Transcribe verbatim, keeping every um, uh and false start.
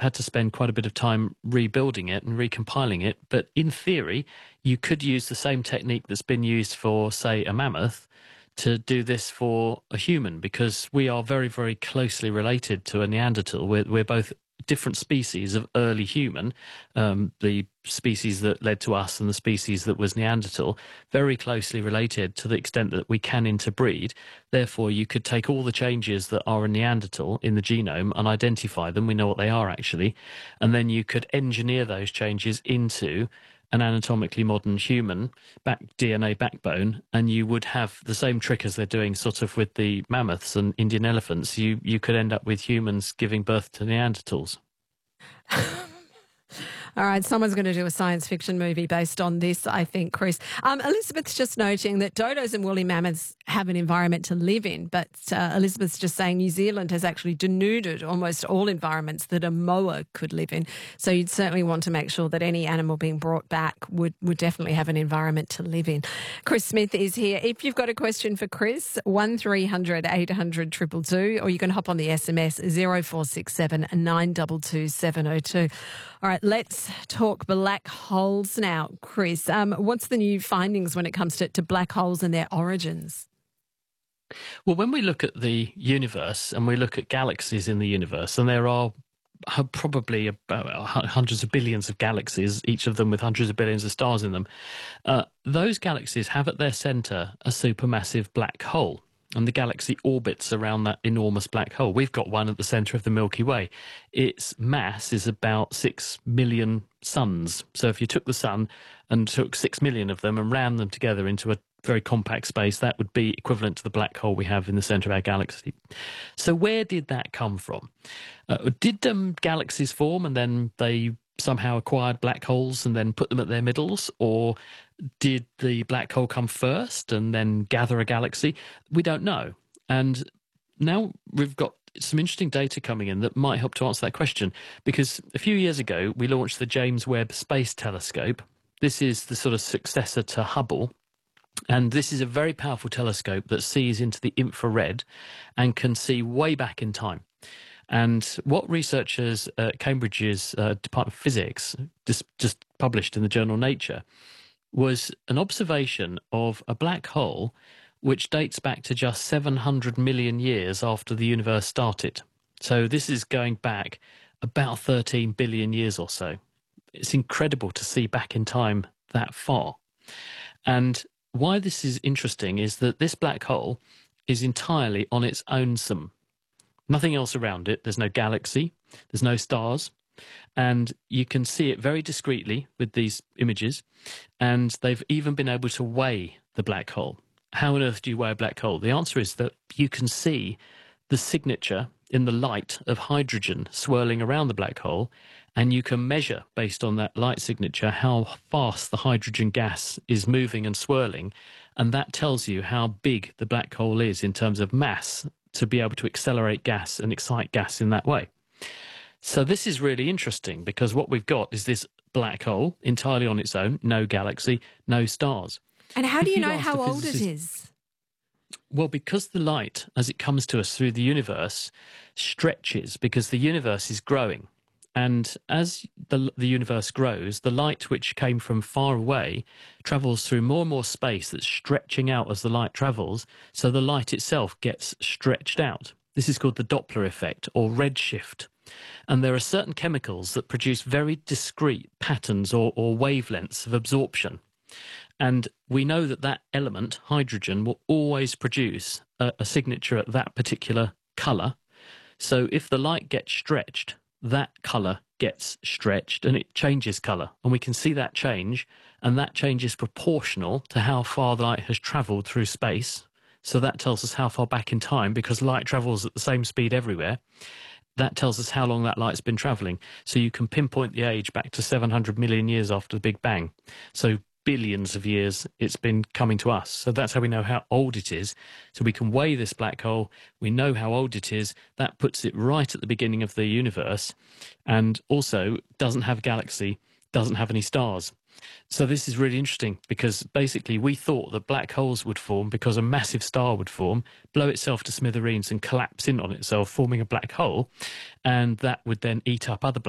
had to spend quite a bit of time rebuilding it and recompiling it. But in theory, you could use the same technique that's been used for, say, a mammoth to do this for a human, because we are very, very closely related to a Neanderthal. We're, we're both different species of early human, um, the species that led to us and the species that was Neanderthal, very closely related to the extent that we can interbreed. Therefore, you could take all the changes that are in Neanderthal in the genome and identify them. We know what they are actually. And then you could engineer those changes into an anatomically modern human back D N A backbone, and you would have the same trick as they're doing sort of with the mammoths and Indian elephants. You you could end up with humans giving birth to Neanderthals. All right, someone's going to do a science fiction movie based on this, I think, Chris. Um, Elizabeth's just noting that dodos and woolly mammoths have an environment to live in, but uh, Elizabeth's just saying New Zealand has actually denuded almost all environments that a moa could live in. So you'd certainly want to make sure that any animal being brought back would, would definitely have an environment to live in. Chris Smith is here. If you've got a question for Chris, one three hundred eight hundred two two two, or you can hop on the S M S zero four six seven nine two two seven zero two. All right, let's talk black holes now, Chris. Um, what's the new findings when it comes to, to black holes and their origins? Well, when we look at the universe and we look at galaxies in the universe, and there are probably about hundreds of billions of galaxies, each of them with hundreds of billions of stars in them, uh, those galaxies have at their centre a supermassive black hole. And the galaxy orbits around that enormous black hole. We've got one at the centre of the Milky Way. Its mass is about six million suns. So if you took the sun and took six million of them and ran them together into a very compact space, that would be equivalent to the black hole we have in the centre of our galaxy. So where did that come from? Uh, did um, galaxies form and then they somehow acquired black holes and then put them at their middles? Or did the black hole come first and then gather a galaxy? We don't know. And now we've got some interesting data coming in that might help to answer that question, because a few years ago we launched the James Webb Space Telescope. This is the sort of successor to Hubble. And this is a very powerful telescope that sees into the infrared and can see way back in time. And what researchers at Cambridge's uh, Department of Physics just, just published in the journal Nature was an observation of a black hole which dates back to just seven hundred million years after the universe started. So this is going back about thirteen billion years or so. It's incredible to see back in time that far. And why this is interesting is that this black hole is entirely on its own sum. Nothing else around it. There's no galaxy. There's no stars. And you can see it very discreetly with these images. And they've even been able to weigh the black hole. How on earth do you weigh a black hole? The answer is that you can see the signature in the light of hydrogen swirling around the black hole. And you can measure, based on that light signature, how fast the hydrogen gas is moving and swirling. And that tells you how big the black hole is in terms of mass, to be able to accelerate gas and excite gas in that way. So this is really interesting, because what we've got is this black hole entirely on its own, no galaxy, no stars. And how do you know how old it is? Well, because the light, as it comes to us through the universe, stretches, because the universe is growing. And as the, the universe grows, the light which came from far away travels through more and more space that's stretching out as the light travels, so the light itself gets stretched out. This is called the Doppler effect, or redshift. And there are certain chemicals that produce very discrete patterns or, or wavelengths of absorption. And we know that that element, hydrogen, will always produce a, a signature at that particular colour. So if the light gets stretched, that colour gets stretched and it changes colour. And we can see that change, and that change is proportional to how far the light has travelled through space. So that tells us how far back in time, because light travels at the same speed everywhere. That tells us how long that light's been travelling. So you can pinpoint the age back to seven hundred million years after the Big Bang. So billions of years it's been coming to us. So that's how we know how old it is. So we can weigh this black hole. We know how old it is. That puts it right at the beginning of the universe, and also doesn't have a galaxy, doesn't have any stars. So this is really interesting, because basically we thought that black holes would form because a massive star would form, blow itself to smithereens and collapse in on itself, forming a black hole, and that would then eat up other black